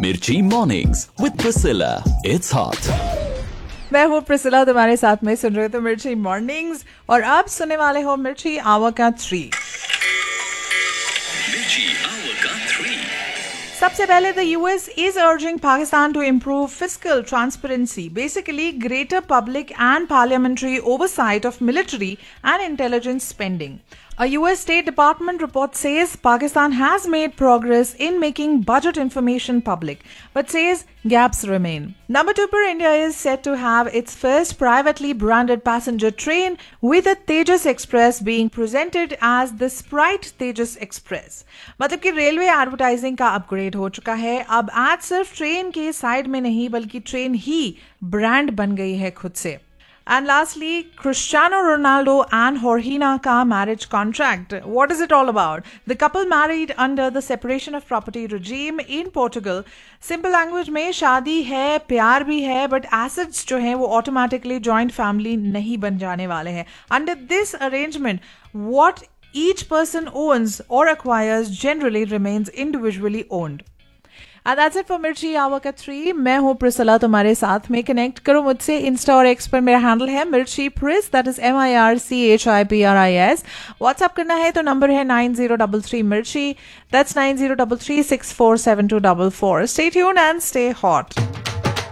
मिर्ची mornings with Priscilla, it's hot. मैं हूँ प्रिसिला, तुम्हारे साथ में सुन रहे थे मिर्ची मॉर्निंग्स और अब सुनने वाले हो मिर्ची आवर का 3। सबसे पहले the US is urging Pakistan to improve fiscal transparency, basically greater public and parliamentary oversight of military and intelligence spending. A US State Department report says Pakistan has made progress in making budget information public, but says gaps remain. Number 2 पर India is set to have its first privately branded passenger train with a Tejas Express being presented as the Sprite Tejas Express. मतलब कि railway advertising का upgrade हो चुका है। अब add सिर्फ train के साइड में नहीं बल्कि ट्रेन ही ब्रांड बन गई है खुद से। And lastly, Cristiano Ronaldo and Jorgina ka marriage contract. What is it all about? The couple married under the separation of property regime in Portugal. Simple language में शादी है, प्यार भी है, but assets जो हैं वो automatically joint family नहीं बन जाने वाले हैं. Under this arrangement, what each person owns or acquires generally remains individually owned. And that's it for मिर्ची आवर का 3। मैं हूँ प्रिसिला, तुम्हारे साथ में। कनेक्ट करो मुझसे इंस्टा और एक्स पर। मेरा हैंडल है मिर्ची प्रिस, दैट इज MIRCHIPRIS। व्हाट्सएप करना है तो नंबर है 9033 मिर्ची, that's 9033647244। Stay tuned and stay hot.